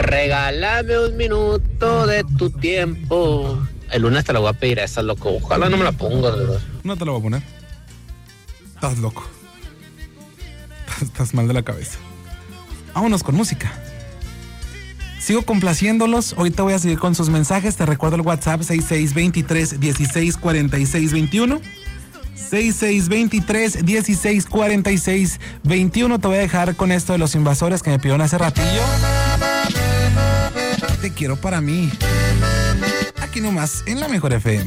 Regálame un minuto de tu tiempo. El lunes te la voy a pedir a esa, loco. Ojalá no me la pongas, de verdad. No te la voy a poner. Estás loco. Estás mal de la cabeza. Vámonos con música. Sigo complaciéndolos. Ahorita voy a seguir con sus mensajes. Te recuerdo el WhatsApp 6623-1646-21. 6623-1646-21. Te voy a dejar con esto de Los Invasores que me pidieron hace ratillo. Te quiero para mí. Aquí nomás, en la Mejor FM.